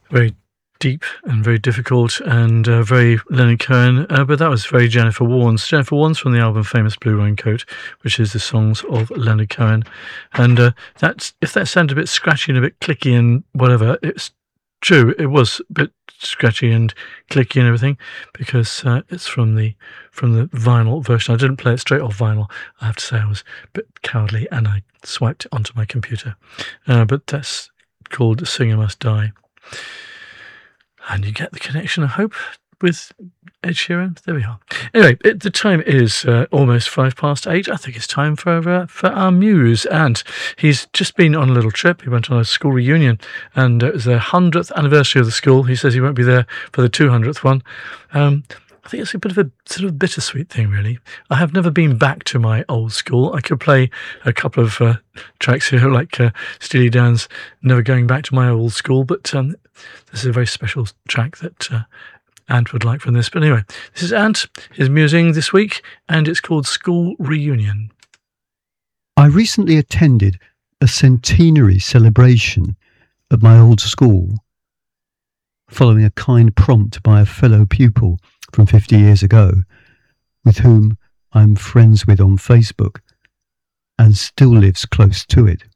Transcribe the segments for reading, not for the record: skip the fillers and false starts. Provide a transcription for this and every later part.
Very deep and very difficult and very Leonard Cohen, but that was very Jennifer Warnes. Jennifer Warnes from the album Famous Blue Raincoat, which is the songs of Leonard Cohen. And that's, if that sounded a bit scratchy and a bit clicky and whatever, it's true. It was a bit scratchy and clicky and everything because it's from the vinyl version. I didn't play it straight off vinyl. I have to say I was a bit cowardly and I swiped it onto my computer. But that's called Singer Must Die. And you get the connection, I hope, with Ed Sheeran. There we are. Anyway, the time is almost 8:05. I think it's time for our muse. And he's just been on a little trip. He went on a school reunion, and it was their 100th anniversary of the school. He says he won't be there for the 200th one. I think it's a bit of a sort of bittersweet thing, really. I have never been back to my old school. I could play a couple of tracks here, like Steely Dan's Never Going Back to My Old School, but this is a very special track that Ant would like from this. But anyway, this is Ant, his musing this week, and it's called School Reunion. I recently attended a centenary celebration at my old school, following a kind prompt by a fellow pupil from 50 years ago, with whom I'm friends with on Facebook and still lives close to it.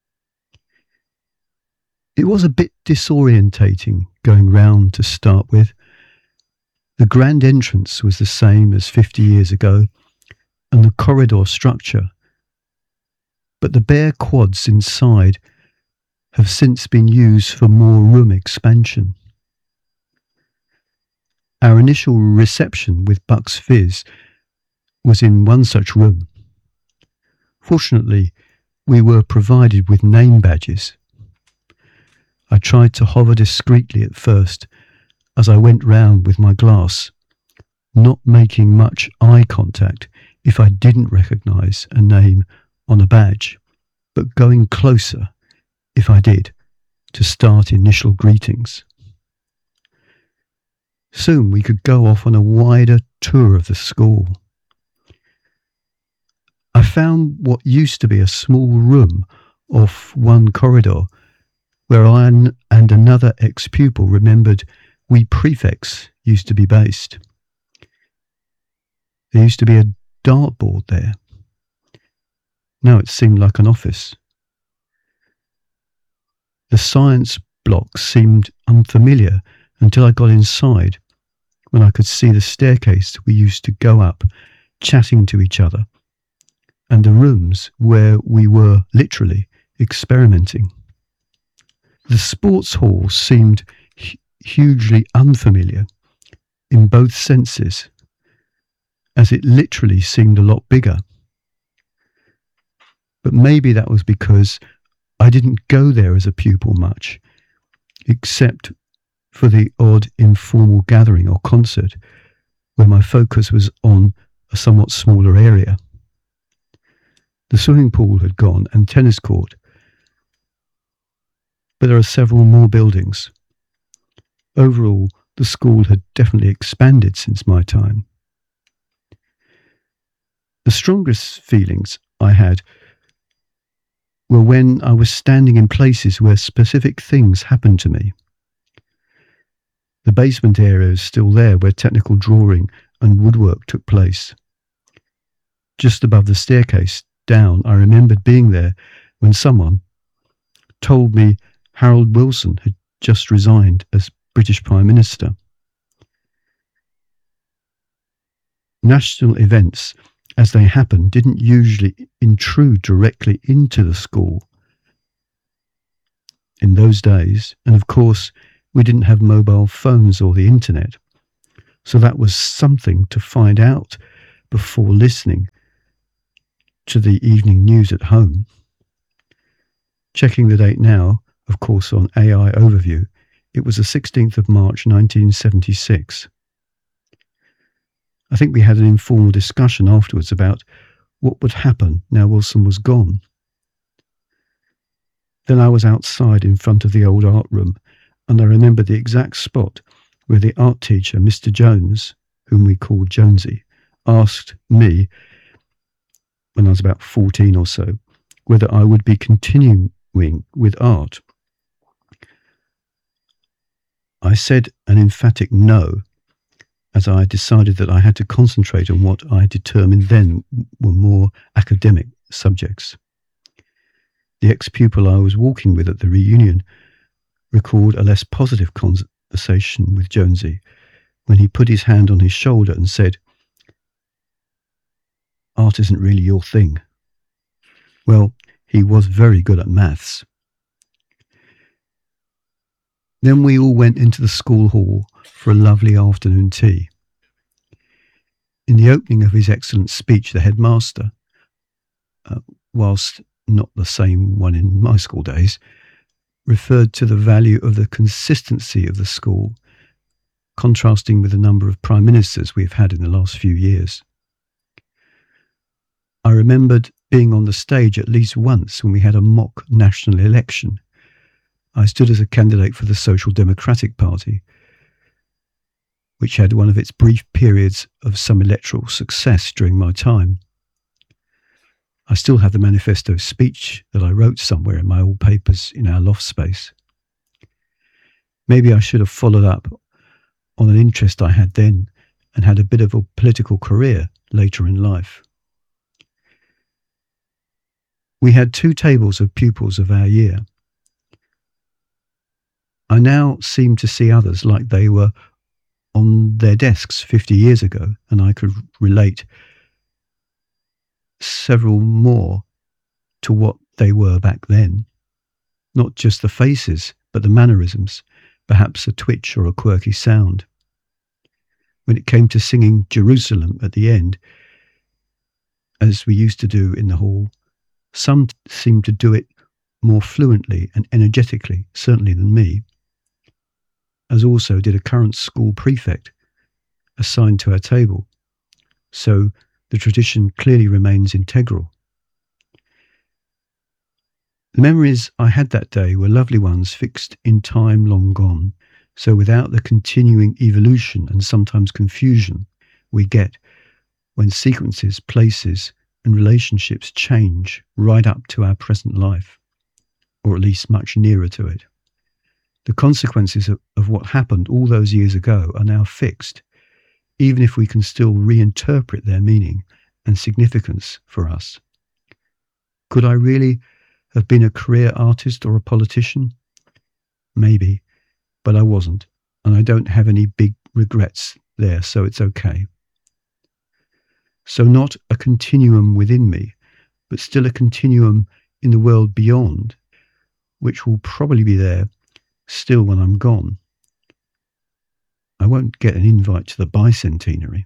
It was a bit disorientating going round to start with. The grand entrance was the same as 50 years ago, and the corridor structure, but the bare quads inside have since been used for more room expansion. Our initial reception with Bucks Fizz was in one such room. Fortunately, we were provided with name badges. I tried to hover discreetly at first as I went round with my glass, not making much eye contact if I didn't recognise a name on a badge, but going closer if I did, to start initial greetings. Soon we could go off on a wider tour of the school. I found what used to be a small room off one corridor where I and another ex-pupil remembered we prefects used to be based. There used to be a dartboard there. Now it seemed like an office. The science block seemed unfamiliar until I got inside, when I could see the staircase we used to go up, chatting to each other, and the rooms where we were literally experimenting. The sports hall seemed hugely unfamiliar in both senses, as it literally seemed a lot bigger. But maybe that was because I didn't go there as a pupil much, except for the odd informal gathering or concert where my focus was on a somewhat smaller area. The swimming pool had gone and tennis court, but there are several more buildings. Overall, the school had definitely expanded since my time. The strongest feelings I had were when I was standing in places where specific things happened to me. The basement area is still there where technical drawing and woodwork took place. Just above the staircase down, I remembered being there when someone told me Harold Wilson had just resigned as British Prime Minister. National events, as they happened, didn't usually intrude directly into the school in those days, and of course we didn't have mobile phones or the internet, so that was something to find out before listening to the evening news at home. Checking the date now, of course on AI Overview, it was the 16th of March 1976. I think we had an informal discussion afterwards about what would happen now Wilson was gone. Then I was outside in front of the old art room, and I remember the exact spot where the art teacher, Mr. Jones, whom we called Jonesy, asked me, when I was about 14 or so, whether I would be continuing with art. I said an emphatic no, as I decided that I had to concentrate on what I determined then were more academic subjects. The ex-pupil I was walking with at the reunion recalled a less positive conversation with Jonesy when he put his hand on his shoulder and said, "Art isn't really your thing." Well, he was very good at maths. Then we all went into the school hall for a lovely afternoon tea. In the opening of his excellent speech, the headmaster, whilst not the same one in my school days, referred to the value of the consistency of the school, contrasting with the number of prime ministers we have had in the last few years. I remembered being on the stage at least once when we had a mock national election. I stood as a candidate for the Social Democratic Party, which had one of its brief periods of some electoral success during my time. I still have the manifesto speech that I wrote somewhere in my old papers in our loft space. Maybe I should have followed up on an interest I had then and had a bit of a political career later in life. We had 2 tables of pupils of our year. I now seem to see others like they were on their desks 50 years ago, and I could relate several more to what they were back then. Not just the faces, but the mannerisms, perhaps a twitch or a quirky sound. When it came to singing Jerusalem at the end, as we used to do in the hall, some seemed to do it more fluently and energetically, certainly than me, as also did a current school prefect assigned to our table. So the tradition clearly remains integral. The memories I had that day were lovely ones fixed in time long gone, so without the continuing evolution and sometimes confusion we get when sequences, places, and relationships change right up to our present life, or at least much nearer to it. The consequences of what happened all those years ago are now fixed, even if we can still reinterpret their meaning and significance for us. Could I really have been a career artist or a politician? Maybe, but I wasn't, and I don't have any big regrets there, so it's okay. So not a continuum within me, but still a continuum in the world beyond, which will probably be there still when I'm gone. I won't get an invite to the bicentenary.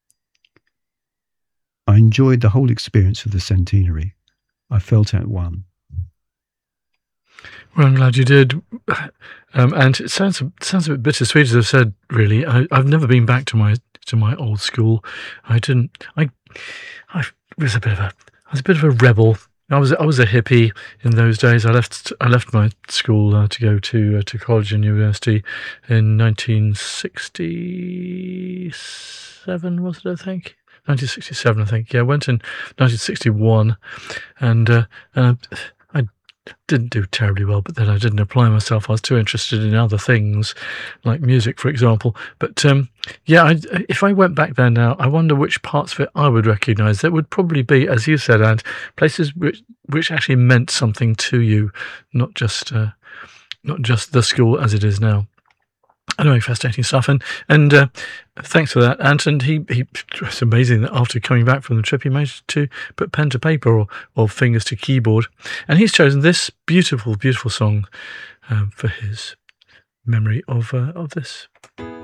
I enjoyed the whole experience of the centenary. I felt at one. Well, I'm glad you did. And it sounds a bit bittersweet, as I've said. Really, I've never been back to my old school. I was a bit of a rebel. I was a hippie in those days. I left my school to go to college and university in 1967. Was it? I think 1967. I think. Yeah, I went in 1961, and I didn't do terribly well. But then I didn't apply myself. I was too interested in other things, like music, for example. But if I went back there now, I wonder which parts of it I would recognise. There would probably be, as you said, and places which actually meant something to you, not just the school as it is now. Anyway, fascinating stuff, and thanks for that, Ant. And it's amazing that after coming back from the trip, he managed to put pen to paper or fingers to keyboard, and he's chosen this beautiful, beautiful song for his memory of this.